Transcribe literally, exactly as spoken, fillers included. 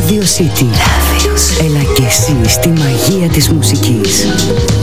Radio City. Έλα και εσύ στη μαγεία της μουσικής.